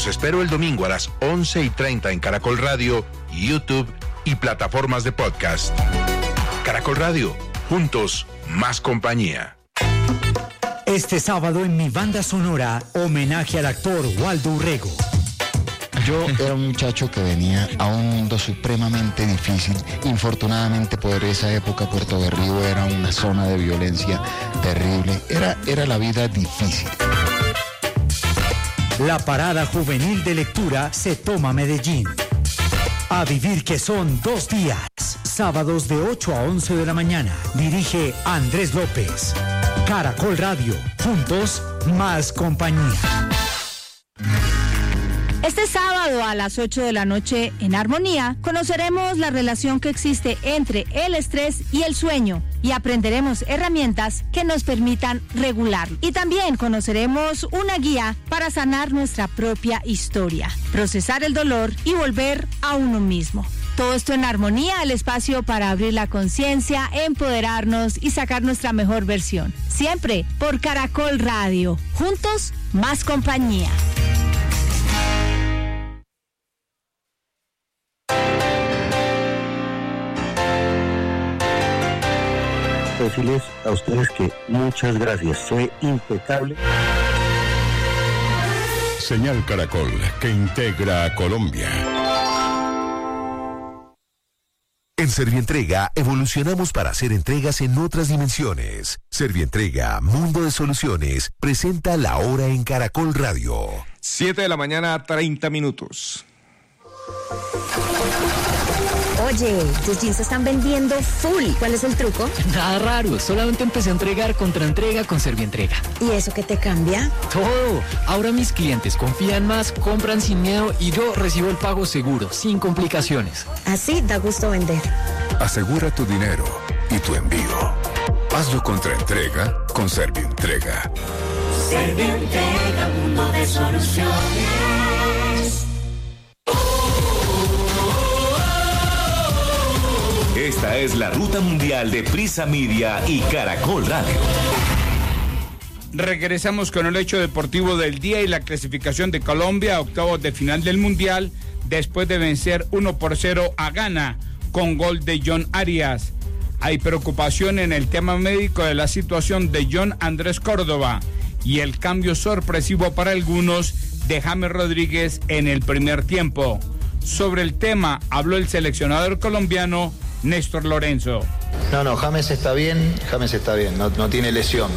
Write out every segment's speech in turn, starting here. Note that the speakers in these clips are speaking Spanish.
espero el domingo a las 11:30 en Caracol Radio, YouTube y plataformas de podcast. Caracol Radio, juntos, más compañía. Este sábado en mi banda sonora, homenaje al actor Waldo Urrego. Yo era un muchacho que venía a un mundo supremamente difícil. Infortunadamente por esa época Puerto Berrío era una zona de violencia terrible. Era la vida difícil. La parada juvenil de lectura se toma Medellín. A vivir que son 2 días. Sábados de 8 a 11 de la mañana. Dirige Andrés López. Caracol Radio. Juntos, más compañía. Este sábado a las 8 de la noche en Armonía conoceremos la relación que existe entre el estrés y el sueño y aprenderemos herramientas que nos permitan regularlo. Y también conoceremos una guía para sanar nuestra propia historia, procesar el dolor y volver a uno mismo. Todo esto en Armonía, el espacio para abrir la conciencia, empoderarnos y sacar nuestra mejor versión. Siempre por Caracol Radio. Juntos, más compañía. Decirles a ustedes que muchas gracias, fue impecable. Señal Caracol, que integra a Colombia. En Servientrega evolucionamos para hacer entregas en otras dimensiones. Servientrega, Mundo de Soluciones, presenta La Hora en Caracol Radio. 7 de la mañana, 30 minutos. Oye, tus jeans se están vendiendo full. ¿Cuál es el truco? Nada raro, solamente empecé a entregar contraentrega con Servientrega. ¿Y eso qué te cambia? Todo. Ahora mis clientes confían más, compran sin miedo y yo recibo el pago seguro, sin complicaciones. Así da gusto vender. Asegura tu dinero y tu envío. Hazlo contraentrega con Servientrega. Servientrega, mundo de soluciones. Esta es la ruta mundial de Prisa Media y Caracol Radio. Regresamos con el hecho deportivo del día y la clasificación de Colombia a octavos de final del Mundial después de vencer 1-0 a Ghana con gol de John Arias. Hay preocupación en el tema médico de la situación de John Andrés Córdoba y el cambio sorpresivo para algunos de James Rodríguez en el primer tiempo. Sobre el tema habló el seleccionador colombiano Néstor Lorenzo. No, James está bien, no tiene lesión.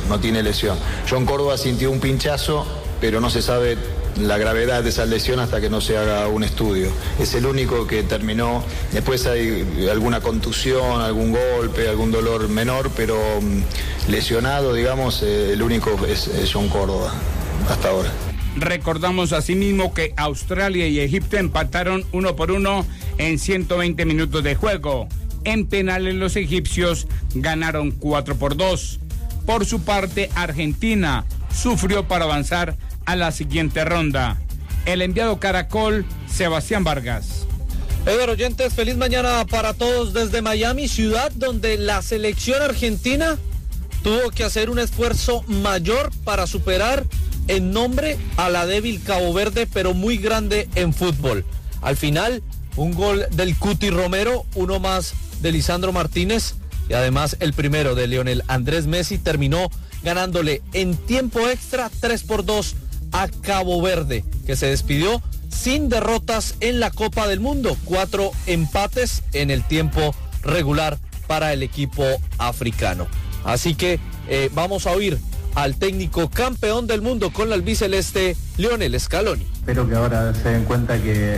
John Córdoba sintió un pinchazo, pero no se sabe la gravedad de esa lesión hasta que no se haga un estudio. Es el único que terminó, después hay alguna contusión, algún golpe, algún dolor menor, pero lesionado, digamos, el único es John Córdoba, hasta ahora. Recordamos asimismo que Australia y Egipto empataron 1-1 en 120 minutos de juego. En penales los egipcios ganaron 4-2. Por su parte, Argentina sufrió para avanzar a la siguiente ronda. El enviado Caracol, Sebastián Vargas. Eder, oyentes, feliz mañana para todos desde Miami, ciudad donde la selección argentina tuvo que hacer un esfuerzo mayor para superar en nombre a la débil Cabo Verde, pero muy grande en fútbol. Al final, un gol del Cuti Romero, uno más de Lisandro Martínez y además el primero de Lionel Andrés Messi terminó ganándole en tiempo extra 3-2 a Cabo Verde, que se despidió sin derrotas en la Copa del Mundo, 4 empates en el tiempo regular para el equipo africano. Así que vamos a oír al técnico campeón del mundo con la albiceleste, Lionel Scaloni. Espero que ahora se den cuenta que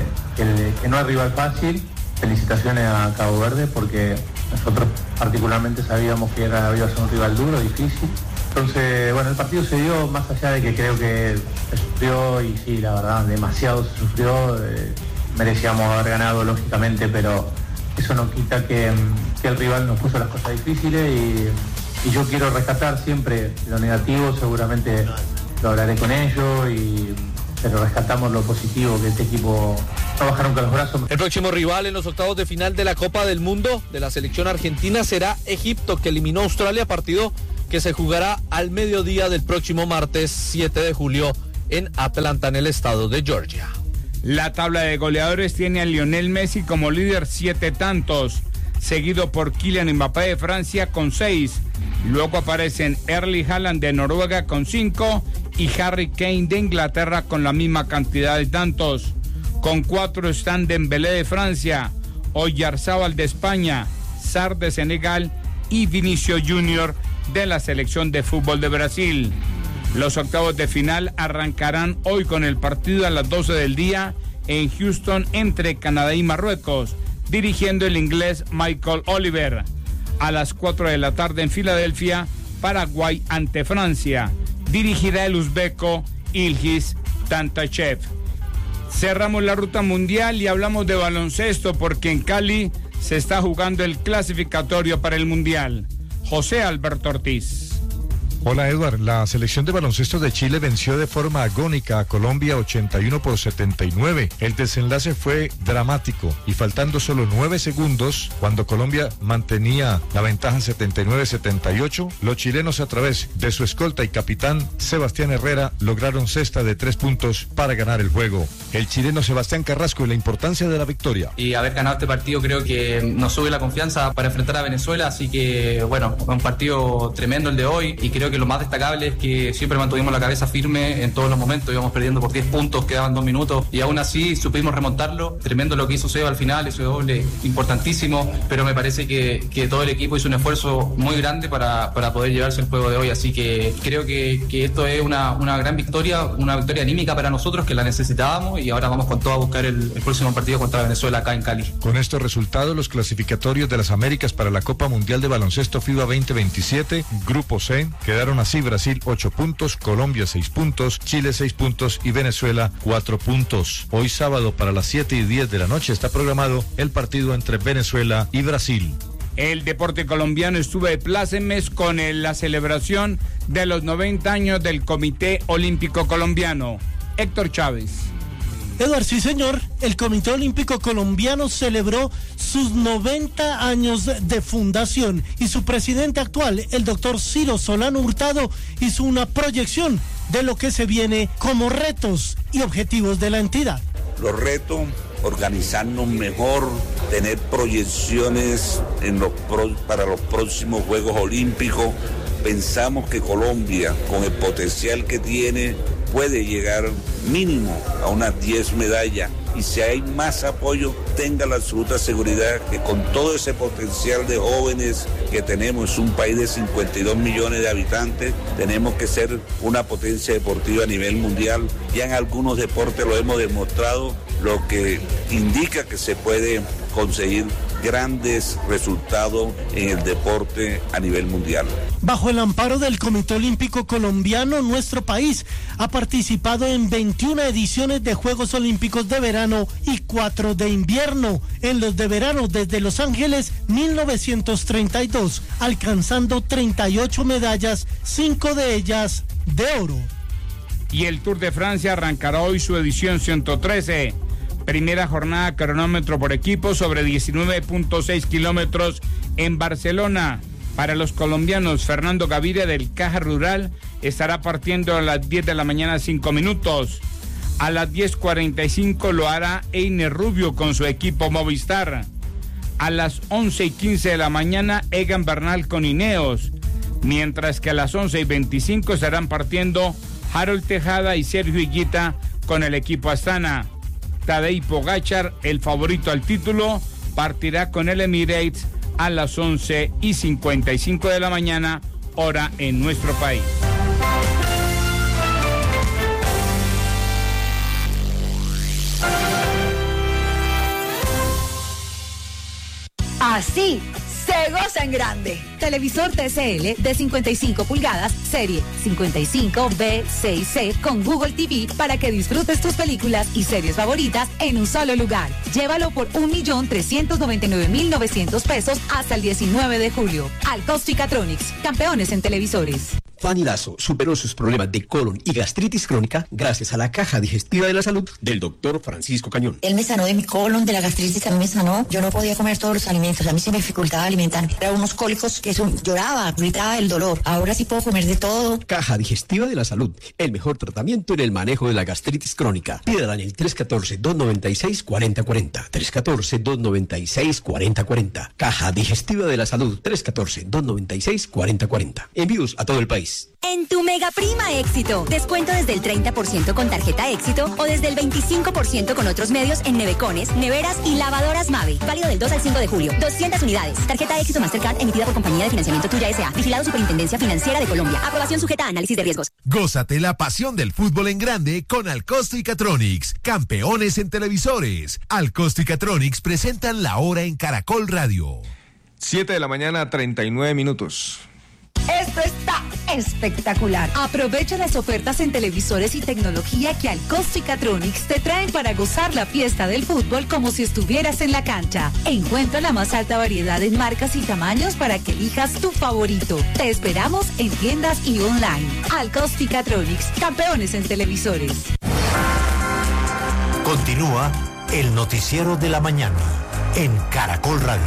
no es rival fácil. Felicitaciones a Cabo Verde porque nosotros particularmente sabíamos que iba a ser un rival duro, difícil. Entonces, bueno, el partido se dio más allá de que creo que se sufrió y sí, la verdad, demasiado se sufrió. Merecíamos haber ganado, lógicamente, pero eso no quita que el rival nos puso las cosas difíciles y yo quiero rescatar siempre lo negativo, seguramente lo hablaré con ellos, pero rescatamos lo positivo, que este equipo no bajaron con los brazos. El próximo rival en los octavos de final de la Copa del Mundo de la selección argentina será Egipto, que eliminó a Australia, partido que se jugará al mediodía del próximo martes 7 de julio en Atlanta, en el estado de Georgia. La tabla de goleadores tiene a Lionel Messi como líder 7 tantos, seguido por Kylian Mbappé de Francia con 6. Luego aparecen Erling Haaland de Noruega con 5 y Harry Kane de Inglaterra con la misma cantidad de tantos. Con 4 están Dembélé de Francia, Oyarzábal de España, Sarr de Senegal y Vinicius Junior de la selección de fútbol de Brasil. Los octavos de final arrancarán hoy con el partido a las 12 del día en Houston entre Canadá y Marruecos, dirigiendo el inglés Michael Oliver. A las 4 de la tarde en Filadelfia, Paraguay ante Francia, dirigirá el uzbeco Ilgiz Tantachev. Cerramos la ruta mundial y hablamos de baloncesto porque en Cali se está jugando el clasificatorio para el mundial. José Alberto Ortiz. Hola Edward, la selección de baloncesto de Chile venció de forma agónica a Colombia 81-79. El desenlace fue dramático y faltando solo 9 segundos, cuando Colombia mantenía la ventaja 79-78, los chilenos a través de su escolta y capitán Sebastián Herrera lograron cesta de 3 puntos para ganar el juego. El chileno Sebastián Carrasco y la importancia de la victoria. Y haber ganado este partido creo que nos sube la confianza para enfrentar a Venezuela, así que bueno, un partido tremendo el de hoy y creo que lo más destacable es que siempre mantuvimos la cabeza firme en todos los momentos, íbamos perdiendo por 10 puntos, quedaban 2 minutos y aún así supimos remontarlo. Tremendo lo que hizo Seba al final, ese doble importantísimo, pero me parece que todo el equipo hizo un esfuerzo muy grande para poder llevarse el juego de hoy, así que creo que esto es una gran victoria, una victoria anímica para nosotros que la necesitábamos y ahora vamos con todo a buscar el próximo partido contra Venezuela acá en Cali. Con estos resultados, los clasificatorios de las Américas para la Copa Mundial de Baloncesto FIBA 2027, Grupo C, quedaron así: Brasil 8 puntos, Colombia 6 puntos, Chile 6 puntos y Venezuela 4 puntos. Hoy sábado para las 7:10 de la noche está programado el partido entre Venezuela y Brasil. El deporte colombiano estuvo de plácemes con la celebración de los 90 años del Comité Olímpico Colombiano. Héctor Chávez. Eduardo, sí señor, el Comité Olímpico Colombiano celebró sus 90 años de fundación y su presidente actual, el doctor Ciro Solano Hurtado, hizo una proyección de lo que se viene como retos y objetivos de la entidad. Los retos, organizarnos mejor, tener proyecciones para los próximos Juegos Olímpicos. Pensamos que Colombia, con el potencial que tiene, puede llegar mínimo a unas 10 medallas y si hay más apoyo, tenga la absoluta seguridad que con todo ese potencial de jóvenes que tenemos, es un país de 52 millones de habitantes, tenemos que ser una potencia deportiva a nivel mundial. Ya en algunos deportes lo hemos demostrado, lo que indica que se puede conseguir grandes resultados en el deporte a nivel mundial. Bajo el amparo del Comité Olímpico Colombiano, nuestro país ha participado en 21 ediciones de Juegos Olímpicos de verano y 4 de invierno. En los de verano desde Los Ángeles 1932, alcanzando 38 medallas, 5 de ellas de oro. Y el Tour de Francia arrancará hoy su edición 113. Primera jornada cronómetro por equipo sobre 19.6 kilómetros en Barcelona. Para los colombianos, Fernando Gaviria del Caja Rural estará partiendo a las 10 de la mañana 5 minutos. A las 10:45 lo hará Einer Rubio con su equipo Movistar. A las 11:15 de la mañana Egan Bernal con Ineos. Mientras que a las 11:25 estarán partiendo Harold Tejada y Sergio Higuita con el equipo Astana. Tadej Pogačar, el favorito al título, partirá con el Emirates a las 11:55 de la mañana, hora en nuestro país. Así se goza en grande. Televisor TCL de 55 pulgadas, serie 55B6C con Google TV para que disfrutes tus películas y series favoritas en un solo lugar. Llévalo por 1.399.900 pesos hasta el 19 de julio. Alcos Ficatronics, campeones en televisores. Fanny Lazo superó sus problemas de colon y gastritis crónica gracias a la Caja Digestiva de la Salud del doctor Francisco Cañón. Él me sanó de mi colon, de la gastritis, a mí me sanó. Yo no podía comer todos los alimentos, a mí se me dificultaba alimentarme. Era unos cólicos que lloraba, gritaba el dolor. Ahora sí puedo comer de todo. Caja Digestiva de la Salud, el mejor tratamiento en el manejo de la gastritis crónica. Pídala en el 314-296-4040. 314-296-4040. Caja Digestiva de la Salud, 314-296-4040. Envíos a todo el país. En tu Mega Prima Éxito, descuento desde el 30% con tarjeta Éxito o desde el 25% con otros medios en nevecones, neveras y lavadoras Mave. Válido del 2 al 5 de julio. 200 unidades. Tarjeta Éxito Mastercard emitida por Compañía de Financiamiento Tuya S.A. Vigilado Superintendencia Financiera de Colombia. Aprobación sujeta a análisis de riesgos. Gózate la pasión del fútbol en grande con Alcosto y Catronics, campeones en televisores. Alcosto y Catronics presentan La Hora en Caracol Radio. 7:39 a.m. Esto está espectacular. Aprovecha las ofertas en televisores y tecnología que Alcosto y Catronics te traen para gozar la fiesta del fútbol como si estuvieras en la cancha. Encuentra la más alta variedad en marcas y tamaños para que elijas tu favorito. Te esperamos en tiendas y online. Alcosto y Catronics, campeones en televisores. Continúa el noticiero de la mañana en Caracol Radio.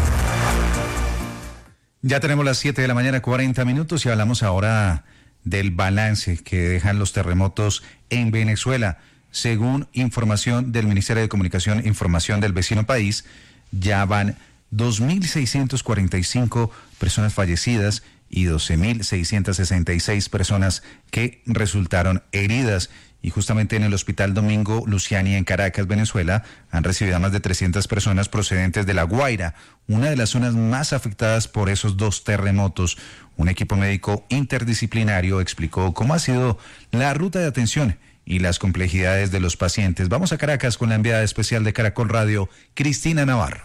Ya tenemos las 7:40 a.m. y hablamos ahora del balance que dejan los terremotos en Venezuela. Según información del Ministerio de Comunicación e Información del vecino país, ya van 2.645 personas fallecidas y 12.666 personas que resultaron heridas. Y justamente en el Hospital Domingo Luciani en Caracas, Venezuela, han recibido a más de 300 personas procedentes de La Guaira, una de las zonas más afectadas por esos dos terremotos. Un equipo médico interdisciplinario explicó cómo ha sido la ruta de atención y las complejidades de los pacientes. Vamos a Caracas con la enviada especial de Caracol Radio, Cristina Navarro.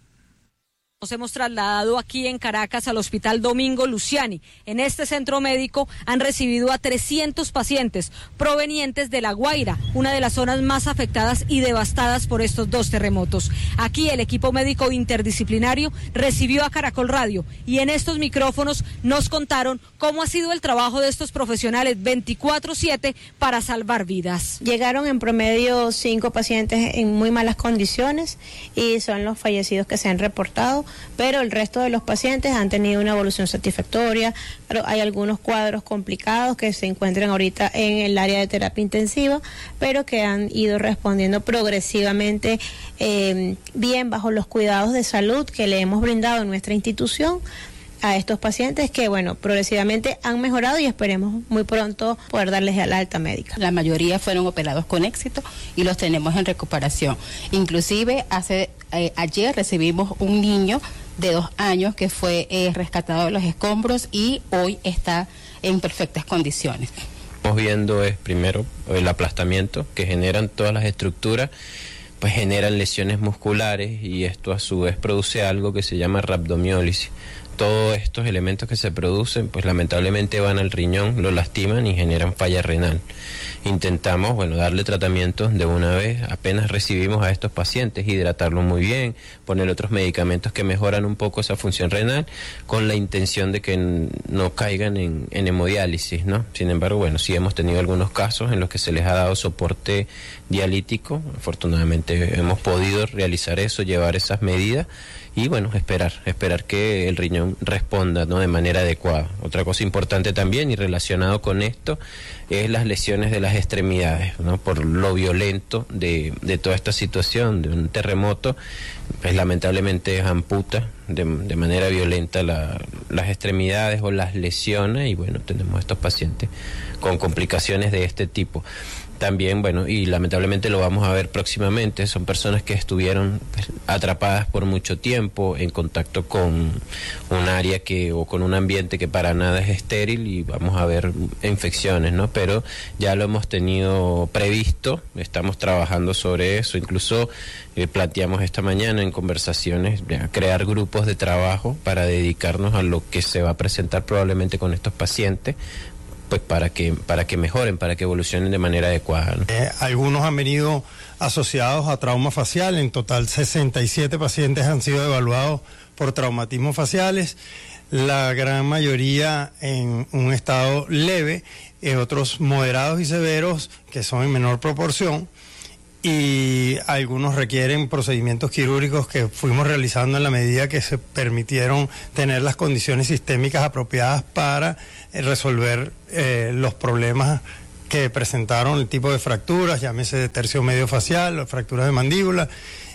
Nos hemos trasladado aquí en Caracas al Hospital Domingo Luciani. En este centro médico han recibido a 300 pacientes provenientes de La Guaira, una de las zonas más afectadas y devastadas por estos dos terremotos. Aquí el equipo médico interdisciplinario recibió a Caracol Radio y en estos micrófonos nos contaron cómo ha sido el trabajo de estos profesionales 24/7 para salvar vidas. Llegaron en promedio 5 pacientes en muy malas condiciones y son los fallecidos que se han reportado. Pero el resto de los pacientes han tenido una evolución satisfactoria, pero hay algunos cuadros complicados que se encuentran ahorita en el área de terapia intensiva, pero que han ido respondiendo progresivamente bien bajo los cuidados de salud que le hemos brindado en nuestra institución a estos pacientes que, bueno, progresivamente han mejorado y esperemos muy pronto poder darles el alta médica. La mayoría fueron operados con éxito y los tenemos en recuperación. Inclusive ayer recibimos un niño de 2 años que fue rescatado de los escombros y hoy está en perfectas condiciones. Estamos viendo es primero el aplastamiento que generan todas las estructuras, pues generan lesiones musculares y esto a su vez produce algo que se llama rhabdomiólisis. Todos estos elementos que se producen, pues lamentablemente van al riñón, lo lastiman y generan falla renal. Intentamos, darle tratamiento de una vez, apenas recibimos a estos pacientes, hidratarlos muy bien, poner otros medicamentos que mejoran un poco esa función renal, con la intención de que no caigan en hemodiálisis, ¿no? Sin embargo, sí hemos tenido algunos casos en los que se les ha dado soporte dialítico. Afortunadamente hemos podido realizar eso, llevar esas medidas y esperar que el riñón responda, ¿no?, de manera adecuada. Otra cosa importante también y relacionado con esto es las lesiones de las extremidades, ¿no? Por lo violento de toda esta situación de un terremoto, pues lamentablemente amputa de manera violenta las extremidades o las lesiona y tenemos estos pacientes con complicaciones de este tipo. También, y lamentablemente lo vamos a ver próximamente, son personas que estuvieron atrapadas por mucho tiempo en contacto con un área o con un ambiente que para nada es estéril y vamos a ver infecciones, ¿no? Pero ya lo hemos tenido previsto, estamos trabajando sobre eso, incluso planteamos esta mañana en conversaciones crear grupos de trabajo para dedicarnos a lo que se va a presentar probablemente con estos pacientes, pues para que mejoren, para que evolucionen de manera adecuada, ¿no? Algunos han venido asociados a trauma facial, en total 67 pacientes han sido evaluados por traumatismos faciales. la gran mayoría en un estado leve, otros moderados y severos que son en menor proporción, y algunos requieren procedimientos quirúrgicos que fuimos realizando en la medida que se permitieron tener las condiciones sistémicas apropiadas para resolver los problemas que presentaron, el tipo de fracturas, llámese de tercio medio facial, fracturas de mandíbula,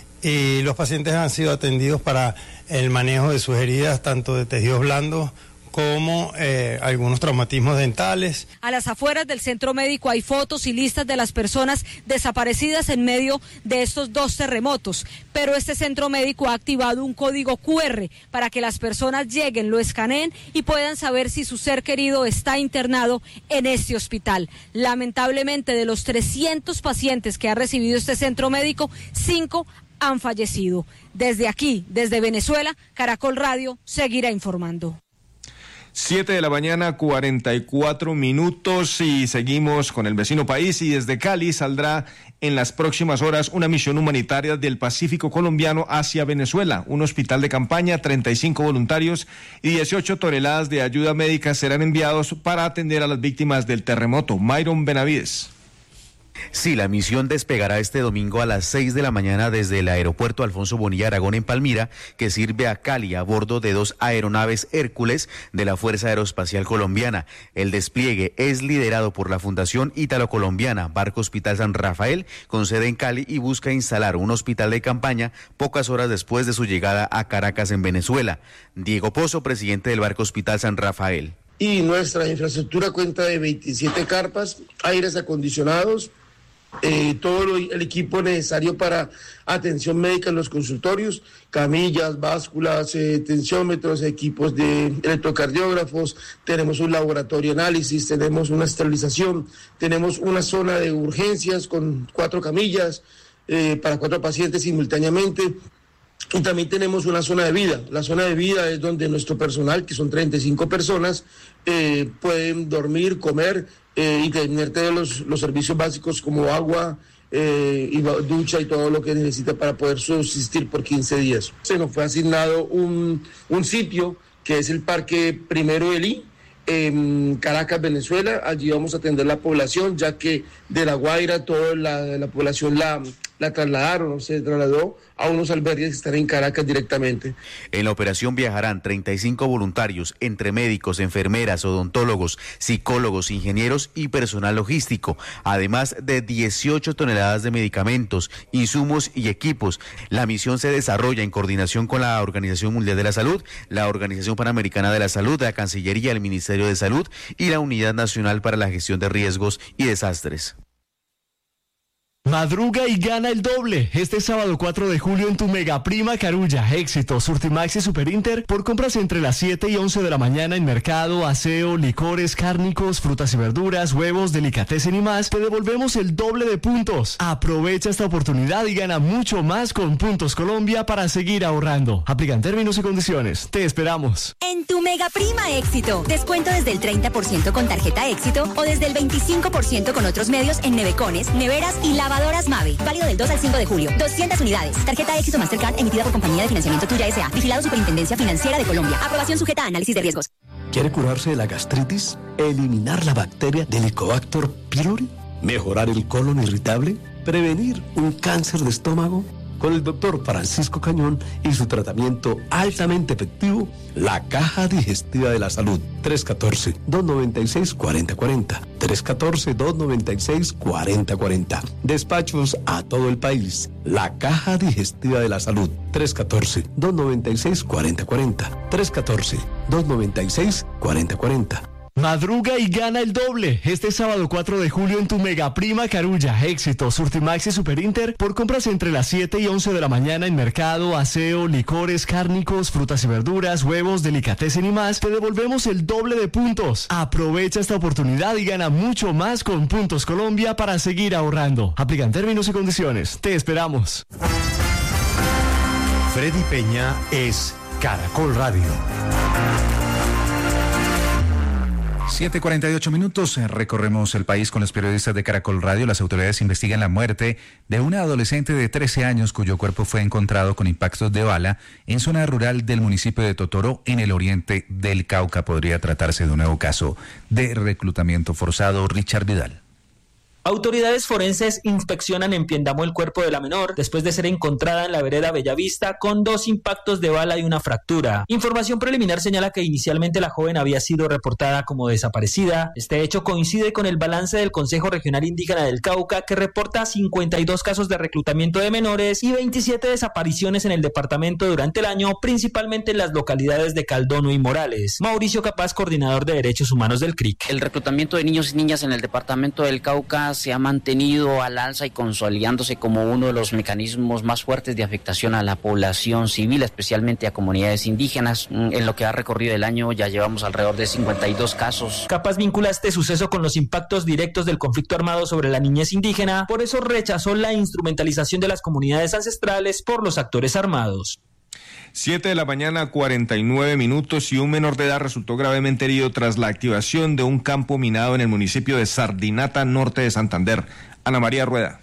y los pacientes han sido atendidos para el manejo de sus heridas, tanto de tejidos blandos como algunos traumatismos dentales. A las afueras del centro médico hay fotos y listas de las personas desaparecidas en medio de estos 2 terremotos, pero este centro médico ha activado un código QR para que las personas lleguen, lo escaneen y puedan saber si su ser querido está internado en este hospital. Lamentablemente, de los 300 pacientes que ha recibido este centro médico, 5 han fallecido. Desde aquí, desde Venezuela, Caracol Radio seguirá informando. 7 de la mañana, 44 minutos, y seguimos con el vecino país, y desde Cali saldrá en las próximas horas una misión humanitaria del Pacífico colombiano hacia Venezuela. Un hospital de campaña, 35 voluntarios y 18 toneladas de ayuda médica serán enviados para atender a las víctimas del terremoto. Myron Benavides. Sí, la misión despegará este domingo a las 6 de la mañana desde el aeropuerto Alfonso Bonilla Aragón en Palmira, que sirve a Cali a bordo de 2 aeronaves Hércules de la Fuerza Aeroespacial Colombiana. El despliegue es liderado por la Fundación Ítalo-Colombiana Barco Hospital San Rafael, con sede en Cali, y busca instalar un hospital de campaña pocas horas después de su llegada a Caracas, en Venezuela. Diego Pozo, presidente del Barco Hospital San Rafael. Y nuestra infraestructura cuenta de 27 carpas, aires acondicionados, todo el equipo necesario para atención médica en los consultorios, camillas, básculas, tensiómetros, equipos de electrocardiógrafos, tenemos un laboratorio de análisis, tenemos una esterilización, tenemos una zona de urgencias con 4 camillas para 4 pacientes simultáneamente. Y también tenemos una zona de vida. La zona de vida es donde nuestro personal, que son 35 personas, pueden dormir, comer y tener todos los servicios básicos como agua y ducha y todo lo que necesita para poder subsistir por 15 días. Se nos fue asignado un sitio que es el Parque Primero Elí, en Caracas, Venezuela. Allí vamos a atender la población, ya que de La Guaira toda la población la trasladaron, o se trasladó a unos albergues que están en Caracas directamente. En la operación viajarán 35 voluntarios, entre médicos, enfermeras, odontólogos, psicólogos, ingenieros y personal logístico, además de 18 toneladas de medicamentos, insumos y equipos. La misión se desarrolla en coordinación con la Organización Mundial de la Salud, la Organización Panamericana de la Salud, la Cancillería, el Ministerio de Salud y la Unidad Nacional para la Gestión de Riesgos y Desastres. Madruga y gana el doble este sábado 4 de julio en tu Mega Prima Carulla, Éxito, Surtimax y Superinter, por compras entre las 7 y 11 de la mañana en mercado, aseo, licores, cárnicos, frutas y verduras, huevos, delicatessen y más. Te devolvemos el doble de puntos. Aprovecha esta oportunidad y gana mucho más con Puntos Colombia para seguir ahorrando. Aplican términos y condiciones. Te esperamos. En tu Mega Prima Éxito, descuento desde el 30% con tarjeta Éxito o desde el 25% con otros medios en nevecones, neveras y lavadoras Mave. Válido del 2 al 5 de julio. 200 unidades. Tarjeta Éxito Mastercard emitida por Compañía de Financiamiento Tuya S.A. Vigilado Superintendencia Financiera de Colombia. Aprobación sujeta a análisis de riesgos. ¿Quiere curarse de la gastritis? ¿Eliminar la bacteria del Helicobacter pylori? ¿Mejorar el colon irritable? ¿Prevenir un cáncer de estómago? Con el doctor Francisco Cañón y su tratamiento altamente efectivo, la Caja Digestiva de la Salud. 314-296-4040. 314-296-4040. Despachos a todo el país. La Caja Digestiva de la Salud. 314-296-4040. 314-296-4040. Madruga y gana el doble este sábado 4 de julio en tu Mega Prima Carulla, Éxito, Surtimax y Superinter, por compras entre las 7 y 11 de la mañana en mercado, aseo, licores, cárnicos, frutas y verduras, huevos, delicatessen y más. Te devolvemos el doble de puntos. Aprovecha esta oportunidad y gana mucho más con Puntos Colombia para seguir ahorrando. Aplican términos y condiciones. Te esperamos. Freddy Peña es Caracol Radio. 7:48 minutos, recorremos el país con los periodistas de Caracol Radio. Las autoridades investigan la muerte de una adolescente de 13 años cuyo cuerpo fue encontrado con impactos de bala en zona rural del municipio de Totoro, en el oriente del Cauca. Podría tratarse de un nuevo caso de reclutamiento forzado. Richard Vidal. Autoridades forenses inspeccionan en Piendamo el cuerpo de la menor después de ser encontrada en la vereda Bellavista con 2 impactos de bala y una fractura. Información preliminar señala que inicialmente la joven había sido reportada como desaparecida. Este hecho coincide con el balance del Consejo Regional Indígena del Cauca, que reporta 52 casos de reclutamiento de menores y 27 desapariciones en el departamento durante el año, principalmente en las localidades de Caldono y Morales. Mauricio Capaz, coordinador de Derechos Humanos del CRIC. El reclutamiento de niños y niñas en el departamento del Cauca se ha mantenido al alza y consolidándose como uno de los mecanismos más fuertes de afectación a la población civil, especialmente a comunidades indígenas. En lo que ha recorrido el año ya llevamos alrededor de 52 casos. Capaz vincula este suceso con los impactos directos del conflicto armado sobre la niñez indígena, por eso rechazó la instrumentalización de las comunidades ancestrales por los actores armados. 7:49 a.m. y un menor de edad resultó gravemente herido tras la activación de un campo minado en el municipio de Sardinata, norte de Santander. Ana María Rueda.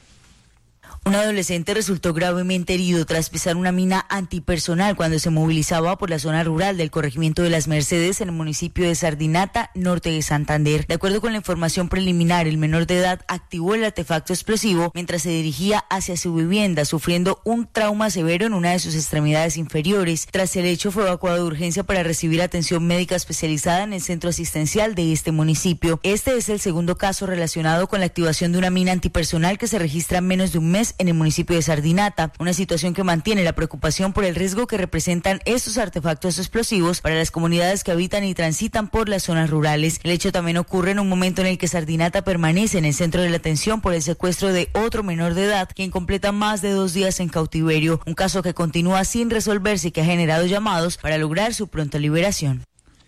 Un adolescente resultó gravemente herido tras pisar una mina antipersonal cuando se movilizaba por la zona rural del corregimiento de Las Mercedes en el municipio de Sardinata, norte de Santander. De acuerdo con la información preliminar, el menor de edad activó el artefacto explosivo mientras se dirigía hacia su vivienda, sufriendo un trauma severo en una de sus extremidades inferiores. Tras el hecho, fue evacuado de urgencia para recibir atención médica especializada en el centro asistencial de este municipio. Este es el segundo caso relacionado con la activación de una mina antipersonal que se registra en menos de un mes en el municipio de Sardinata, una situación que mantiene la preocupación por el riesgo que representan estos artefactos explosivos para las comunidades que habitan y transitan por las zonas rurales. El hecho también ocurre en un momento en el que Sardinata permanece en el centro de la atención por el secuestro de otro menor de edad, quien completa más de 2 días en cautiverio, un caso que continúa sin resolverse y que ha generado llamados para lograr su pronta liberación.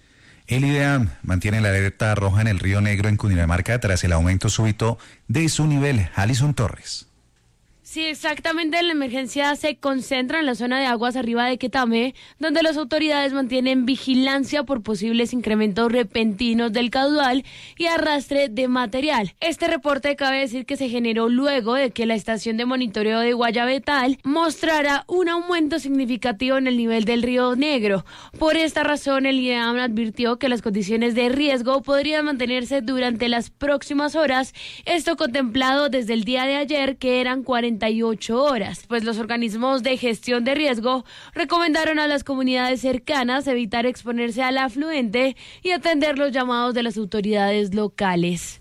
El IDEAM mantiene la alerta roja en el Río Negro en Cundinamarca tras el aumento súbito de su nivel. Alison Torres. Sí, exactamente, la emergencia se concentra en la zona de aguas arriba de Quetamé, donde las autoridades mantienen vigilancia por posibles incrementos repentinos del caudal y arrastre de material. Este reporte cabe decir que se generó luego de que la estación de monitoreo de Guayabetal mostrara un aumento significativo en el nivel del Río Negro. Por esta razón, el IDEAM advirtió que las condiciones de riesgo podrían mantenerse durante las próximas horas, esto contemplado desde el día de ayer, que eran 48 horas, pues los organismos de gestión de riesgo recomendaron a las comunidades cercanas evitar exponerse al afluente y atender los llamados de las autoridades locales.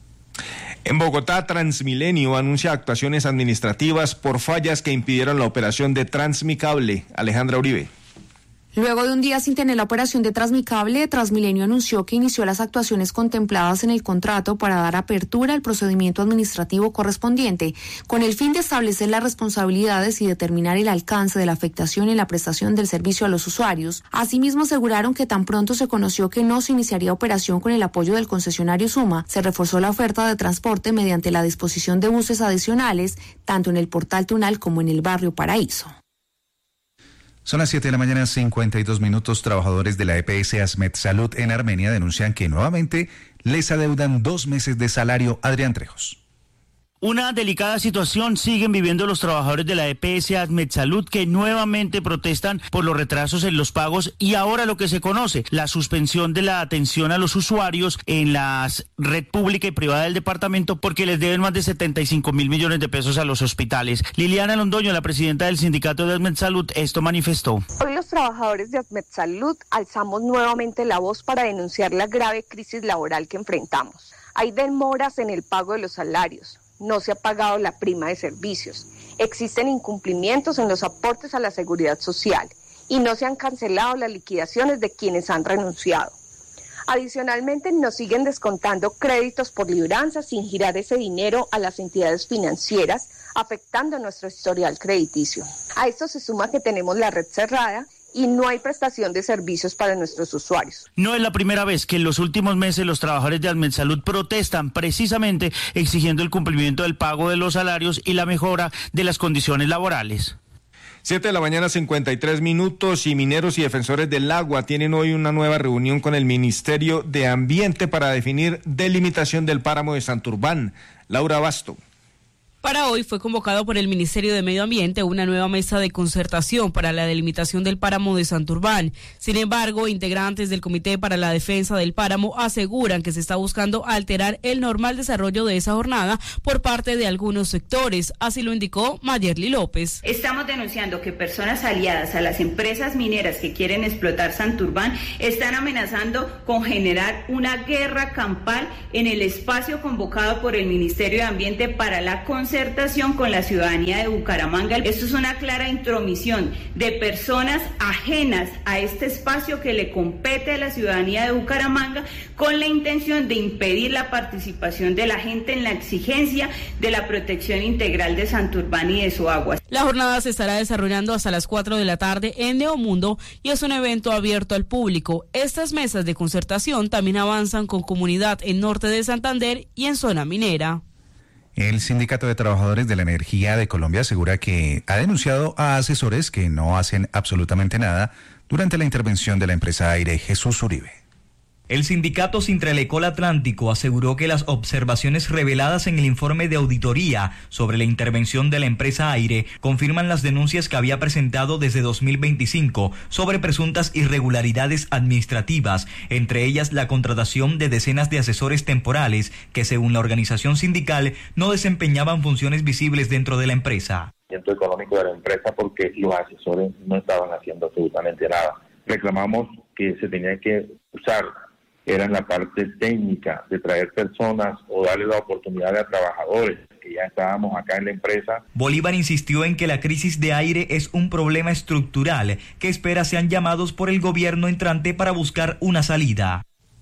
En Bogotá, Transmilenio anuncia actuaciones administrativas por fallas que impidieron la operación de Transmicable. Alejandra Uribe. Luego de un día sin tener la operación de Transmicable, Transmilenio anunció que inició las actuaciones contempladas en el contrato para dar apertura al procedimiento administrativo correspondiente, con el fin de establecer las responsabilidades y determinar el alcance de la afectación en la prestación del servicio a los usuarios. Asimismo, aseguraron que tan pronto se conoció que no se iniciaría operación con el apoyo del concesionario Suma, se reforzó la oferta de transporte mediante la disposición de buses adicionales, tanto en el Portal Tunal como en el barrio Paraíso. Son las 7:52 a.m. Trabajadores de la EPS Asmed Salud en Armenia denuncian que nuevamente les adeudan 2 meses de salario. Adrián Trejos. Una delicada situación siguen viviendo los trabajadores de la EPS Asmed Salud, que nuevamente protestan por los retrasos en los pagos y ahora lo que se conoce, la suspensión de la atención a los usuarios en la red pública y privada del departamento, porque les deben más de 75.000 millones de pesos a los hospitales. Liliana Londoño, la presidenta del sindicato de Asmed Salud, esto manifestó. Hoy los trabajadores de Asmed Salud alzamos nuevamente la voz para denunciar la grave crisis laboral que enfrentamos. Hay demoras en el pago de los salarios. No se ha pagado la prima de servicios, existen incumplimientos en los aportes a la seguridad social y no se han cancelado las liquidaciones de quienes han renunciado. Adicionalmente, nos siguen descontando créditos por libranza sin girar ese dinero a las entidades financieras, afectando nuestro historial crediticio. A esto se suma que tenemos la red cerrada y no hay prestación de servicios para nuestros usuarios. No es la primera vez que en los últimos meses los trabajadores de Asmed Salud protestan precisamente exigiendo el cumplimiento del pago de los salarios y la mejora de las condiciones laborales. 7 de la mañana, 53 minutos, y mineros y defensores del agua tienen hoy una nueva reunión con el Ministerio de Ambiente para definir delimitación del páramo de Santurbán. Laura Basto. Para hoy fue convocado por el Ministerio de Medio Ambiente una nueva mesa de concertación para la delimitación del páramo de Santurbán. Sin embargo, integrantes del Comité para la Defensa del Páramo aseguran que se está buscando alterar el normal desarrollo de esa jornada por parte de algunos sectores. Así lo indicó Mayerly López. Estamos denunciando que personas aliadas a las empresas mineras que quieren explotar Santurbán están amenazando con generar una guerra campal en el espacio convocado por el Ministerio de Ambiente para la concertación con la ciudadanía de Bucaramanga. Esto es una clara intromisión de personas ajenas a este espacio que le compete a la ciudadanía de Bucaramanga, con la intención de impedir la participación de la gente en la exigencia de la protección integral de Santurbán y de su agua. La jornada se estará desarrollando hasta las 4 de la tarde en Neomundo y es un evento abierto al público. Estas mesas de concertación también avanzan con comunidad en norte de Santander y en zona minera. El Sindicato de Trabajadores de la Energía de Colombia asegura que ha denunciado a asesores que no hacen absolutamente nada durante la intervención de la empresa Aire. Jesús Uribe. El sindicato Sintralecol Atlántico aseguró que las observaciones reveladas en el informe de auditoría sobre la intervención de la empresa Aire confirman las denuncias que había presentado desde 2025 sobre presuntas irregularidades administrativas, entre ellas la contratación de decenas de asesores temporales que, según la organización sindical, no desempeñaban funciones visibles dentro de la empresa. Económico de la empresa, porque los asesores no estaban haciendo absolutamente nada. Reclamamos que se tenía que usar era en la parte técnica de traer personas o darle la oportunidad a trabajadores que ya estábamos acá en la empresa. Bolívar insistió en que la crisis de Aire es un problema estructural que espera sean llamados por el gobierno entrante para buscar una salida.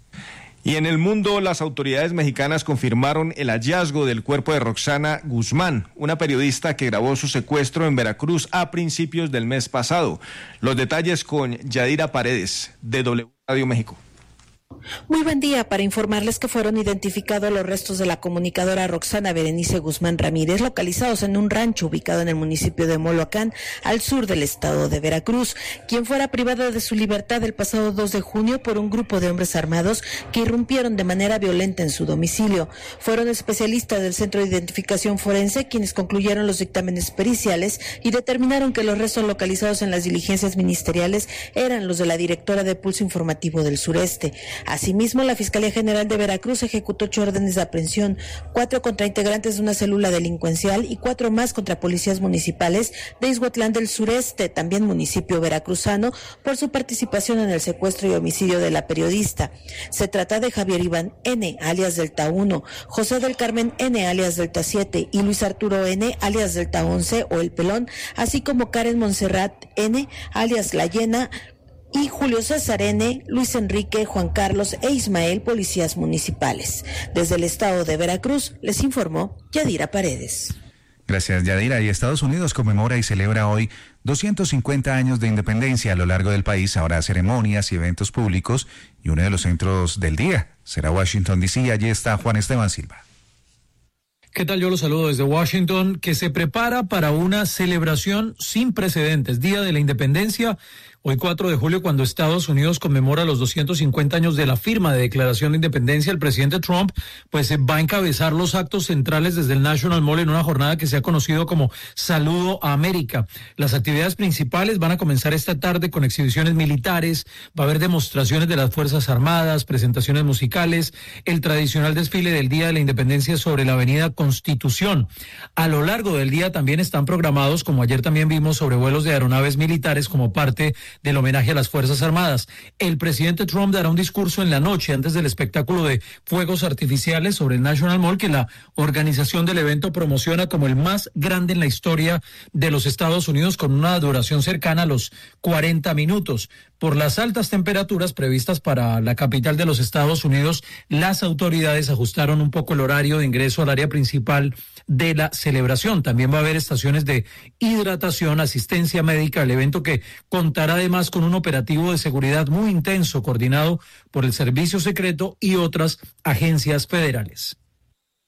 Y en el mundo, las autoridades mexicanas confirmaron el hallazgo del cuerpo de Roxana Guzmán, una periodista que grabó su secuestro en Veracruz a principios del mes pasado. Los detalles con Yadira Paredes, de W Radio México. Muy buen día, para informarles que fueron identificados los restos de la comunicadora Roxana Berenice Guzmán Ramírez, localizados en un rancho ubicado en el municipio de Moloacán, al sur del estado de Veracruz, quien fuera privada de su libertad el pasado 2 de junio por un grupo de hombres armados que irrumpieron de manera violenta en su domicilio. Fueron especialistas del Centro de Identificación Forense quienes concluyeron los dictámenes periciales y determinaron que los restos localizados en las diligencias ministeriales eran los de la directora de Pulso Informativo del Sureste. Asimismo, la Fiscalía General de Veracruz ejecutó 8 órdenes de aprehensión, 4 contra integrantes de una célula delincuencial y 4 más contra policías municipales de Ixhuatlán del Sureste, también municipio veracruzano, por su participación en el secuestro y homicidio de la periodista. Se trata de Javier Iván N., alias Delta 1, José del Carmen N., alias Delta 7, y Luis Arturo N., alias Delta 11 o El Pelón, así como Karen Montserrat N., alias La Llena, y Julio César N., Luis Enrique, Juan Carlos e Ismael, policías municipales. Desde el estado de Veracruz, les informó Yadira Paredes. Gracias, Yadira. Y Estados Unidos conmemora y celebra hoy 250 años de independencia. A lo largo del país habrá ceremonias y eventos públicos y uno de los centros del día será Washington, D.C. Allí está Juan Esteban Silva. ¿Qué tal? Yo los saludo desde Washington, que se prepara para una celebración sin precedentes, Día de la Independencia, hoy 4 de julio, cuando Estados Unidos conmemora los 250 años de la firma de Declaración de Independencia. El presidente Trump pues va a encabezar los actos centrales desde el National Mall en una jornada que se ha conocido como Saludo a América. Las actividades principales van a comenzar esta tarde con exhibiciones militares, va a haber demostraciones de las Fuerzas Armadas, presentaciones musicales, el tradicional desfile del Día de la Independencia sobre la avenida Constitución. A lo largo del día también están programados, como ayer también vimos, sobrevuelos de aeronaves militares como parte del homenaje a las Fuerzas Armadas. El presidente Trump dará un discurso en la noche antes del espectáculo de fuegos artificiales sobre el National Mall, que la organización del evento promociona como el más grande en la historia de los Estados Unidos, con una duración cercana a los 40 minutos. Por las altas temperaturas previstas para la capital de los Estados Unidos, las autoridades ajustaron un poco el horario de ingreso al área principal de la celebración. También va a haber estaciones de hidratación, asistencia médica, el evento que contará además con un operativo de seguridad muy intenso coordinado por el Servicio Secreto y otras agencias federales.